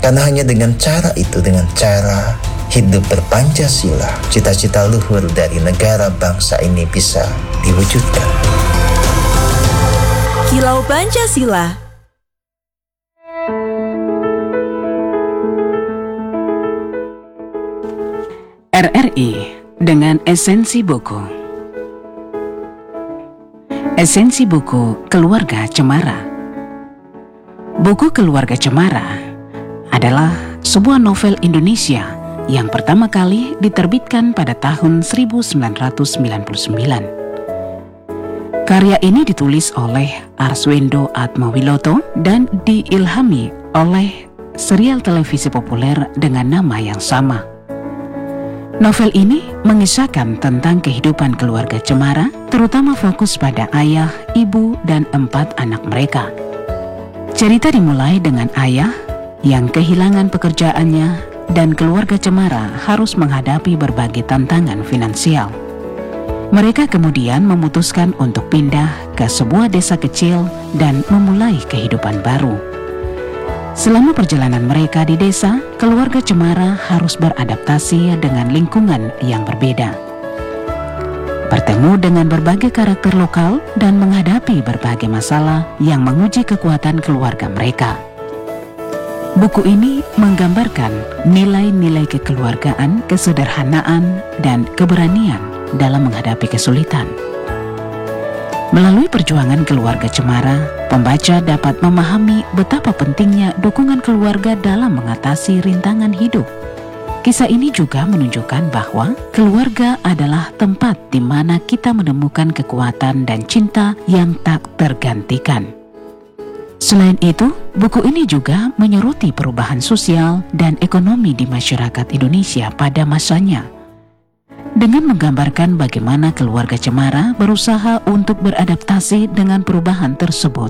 Karena hanya dengan cara itu, dengan cara hidup berpancasila, cita-cita luhur dari negara bangsa ini bisa diwujudkan. Kilau Pancasila. RRI dengan esensi buku. Esensi buku Keluarga Cemara. Buku Keluarga Cemara adalah sebuah novel Indonesia yang pertama kali diterbitkan pada tahun 1999. Karya ini ditulis oleh Arswendo Atmawiloto dan diilhami oleh serial televisi populer dengan nama yang sama. Novel ini mengisahkan tentang kehidupan keluarga Cemara, terutama fokus pada ayah, ibu, dan 4 anak mereka. Cerita dimulai dengan ayah yang kehilangan pekerjaannya dan keluarga Cemara harus menghadapi berbagai tantangan finansial. Mereka kemudian memutuskan untuk pindah ke sebuah desa kecil dan memulai kehidupan baru. Selama perjalanan mereka di desa, keluarga Cemara harus beradaptasi dengan lingkungan yang berbeda. Bertemu dengan berbagai karakter lokal dan menghadapi berbagai masalah yang menguji kekuatan keluarga mereka. Buku ini menggambarkan nilai-nilai kekeluargaan, kesederhanaan, dan keberanian dalam menghadapi kesulitan. Melalui perjuangan keluarga Cemara, pembaca dapat memahami betapa pentingnya dukungan keluarga dalam mengatasi rintangan hidup. Kisah ini juga menunjukkan bahwa keluarga adalah tempat di mana kita menemukan kekuatan dan cinta yang tak tergantikan. Selain itu, buku ini juga menyoroti perubahan sosial dan ekonomi di masyarakat Indonesia pada masanya, dengan menggambarkan bagaimana keluarga Cemara berusaha untuk beradaptasi dengan perubahan tersebut.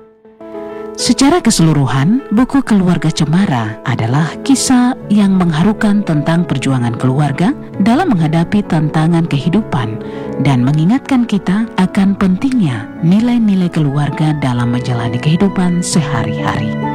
Secara keseluruhan, buku Keluarga Cemara adalah kisah yang mengharukan tentang perjuangan keluarga dalam menghadapi tantangan kehidupan dan mengingatkan kita akan pentingnya nilai-nilai keluarga dalam menjalani kehidupan sehari-hari.